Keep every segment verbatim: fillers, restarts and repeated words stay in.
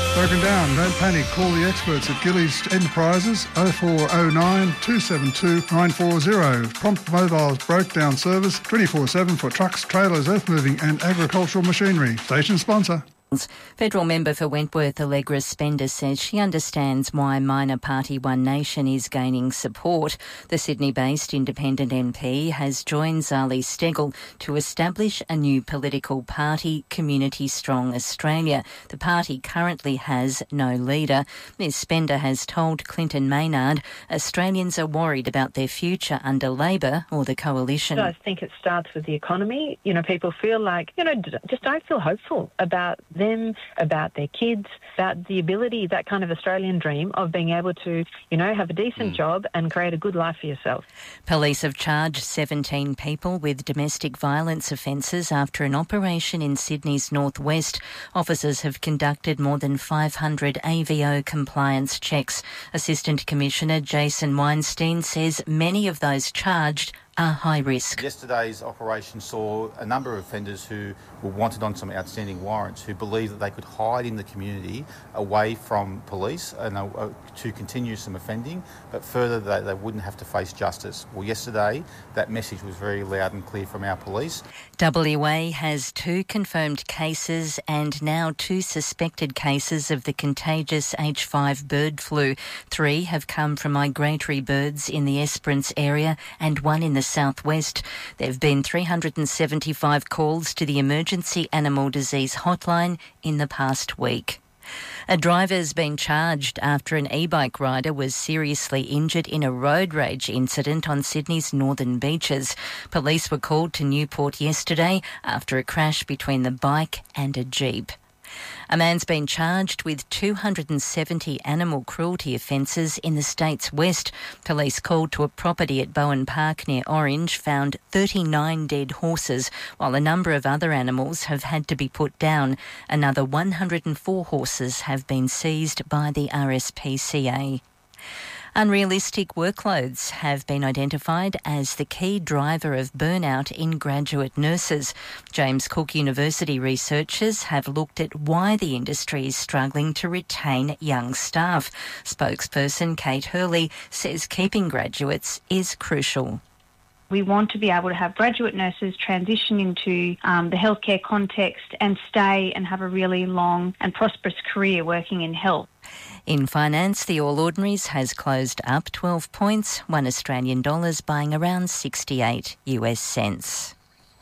Broken down, don't panic. Call the experts at Gillies Enterprises oh four oh nine, two seven two, nine four zero. Prompt mobile breakdown service twenty-four seven for trucks, trailers, earth moving and agricultural machinery. Station sponsor. Federal member for Wentworth, Allegra Spender, says she understands why minor party One Nation is gaining support. The Sydney-based independent M P has joined Zali Steggall to establish a new political party, Community Strong Australia. The party currently has no leader. Ms Spender has told Clinton Maynard Australians are worried about their future under Labor or the coalition. I think it starts with the economy. You know, people feel like, you know, just don't feel hopeful about them, about their kids, about the ability, that kind of Australian dream of being able to, you know, have a decent mm. job and create a good life for yourself. Police have charged seventeen people with domestic violence offences after an operation in Sydney's northwest. Officers have conducted more than five hundred A V O compliance checks. Assistant Commissioner Jason Weinstein says many of those charged are high risk. Yesterday's operation saw a number of offenders who were wanted on some outstanding warrants who believed that they could hide in the community away from police and uh, to continue some offending, but further that they wouldn't have to face justice. Well, yesterday that message was very loud and clear from our police. W A has two confirmed cases and now two suspected cases of the contagious H five bird flu. Three have come from migratory birds in the Esperance area and one in the southwest. There have been three hundred seventy-five calls to the Emergency Animal Disease Hotline in the past week. A driver's been charged after an e-bike rider was seriously injured in a road rage incident on Sydney's northern beaches. Police were called to Newport yesterday after a crash between the bike and a jeep. A man's been charged with two hundred seventy animal cruelty offences in the state's west. Police called to a property at Bowen Park near Orange found thirty-nine dead horses, while a number of other animals have had to be put down. Another one hundred four horses have been seized by the R S P C A. Unrealistic workloads have been identified as the key driver of burnout in graduate nurses. James Cook University researchers have looked at why the industry is struggling to retain young staff. Spokesperson Kate Hurley says keeping graduates is crucial. We want to be able to have graduate nurses transition into um, the healthcare context and stay and have a really long and prosperous career working in health. In finance, the All Ordinaries has closed up twelve points, one Australian dollars buying around sixty-eight US cents.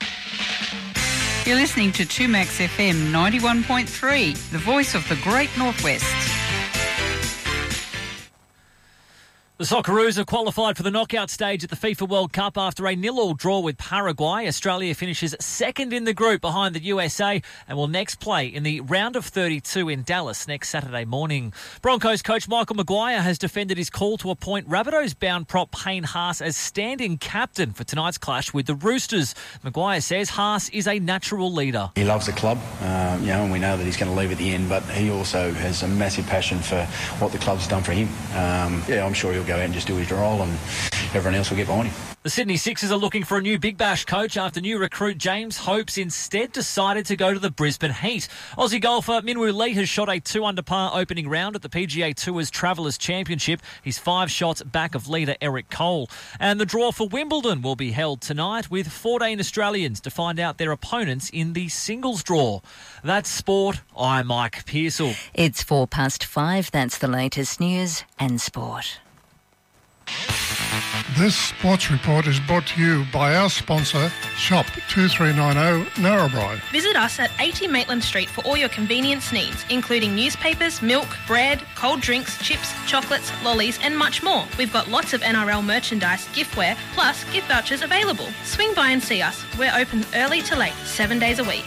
You're listening to two Max F M ninety-one point three, the voice of the Great Northwest. The Socceroos have qualified for the knockout stage at the FIFA World Cup after a nil-all draw with Paraguay. Australia finishes second in the group behind the U S A and will next play in the round of thirty-two in Dallas next Saturday morning. Broncos coach Michael Maguire has defended his call to appoint Rabbitohs-bound prop Payne Haas as standing captain for tonight's clash with the Roosters. Maguire says Haas is a natural leader. He loves the club, um, you know, and we know that he's going to leave at the end, but he also has a massive passion for what the club's done for him. Um, yeah, I'm sure he'll go out and just do his role and everyone else will get behind him. The Sydney Sixers are looking for a new Big Bash coach after new recruit James Hopes instead decided to go to the Brisbane Heat. Aussie golfer Minwoo Lee has shot a two under par opening round at the P G A Tour's Travellers Championship. He's five shots back of leader Eric Cole. And the draw for Wimbledon will be held tonight with fourteen Australians to find out their opponents in the singles draw. That's sport. I'm Mike Pearsall. It's four past five. That's the latest news and sport. This sports report is brought to you by our sponsor, Shop two three nine zero Narrabri. Visit us at eighty Maitland Street for all your convenience needs, including newspapers, milk, bread, cold drinks, chips, chocolates, lollies and much more. We've got lots of N R L merchandise, giftware, plus gift vouchers available. Swing by and see us. We're open early to late, seven days a week.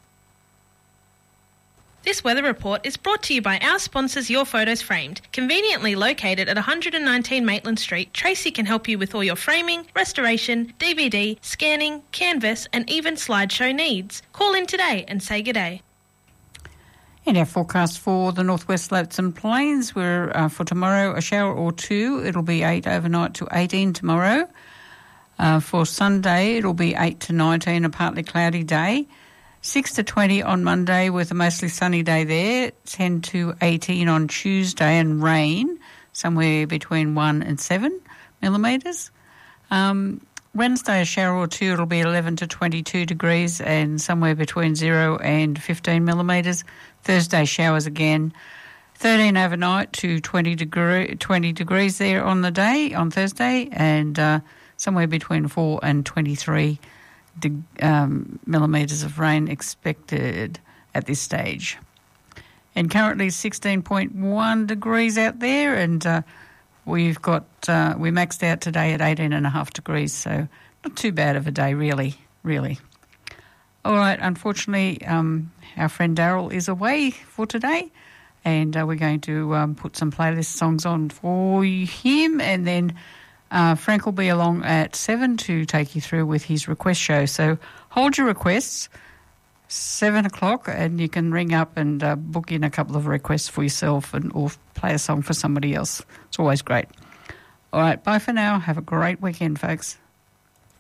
This weather report is brought to you by our sponsors Your Photos Framed. Conveniently located at one hundred nineteen Maitland Street, Tracy can help you with all your framing, restoration, D V D, scanning, canvas and even slideshow needs. Call in today and say good day. In our forecast for the Northwest Slopes and Plains, we're uh, for tomorrow a shower or two. It'll be eight overnight to eighteen tomorrow. Uh, for Sunday, it'll be eight to nineteen, a partly cloudy day. six to twenty on Monday with a mostly sunny day there, ten to eighteen on Tuesday and rain, somewhere between one and seven millimetres. Um, Wednesday, a shower or two, it'll be eleven to twenty-two degrees and somewhere between zero and fifteen millimetres. Thursday, showers again, thirteen overnight to twenty, degree, twenty degrees there on the day, on Thursday, and uh, somewhere between four and twenty-three de- um, millimetres of rain expected at this stage. And currently sixteen point one degrees out there, and uh, we've got, uh, we maxed out today at eighteen and a half degrees, so not too bad of a day, really, really. All right, unfortunately, um, our friend Daryl is away for today, and uh, we're going to um, put some playlist songs on for him, and then uh, Frank will be along at seven to take you through with his request show. So hold your requests, seven o'clock, and you can ring up and uh, book in a couple of requests for yourself and or play a song for somebody else. It's always great. All right, bye for now. Have a great weekend, folks.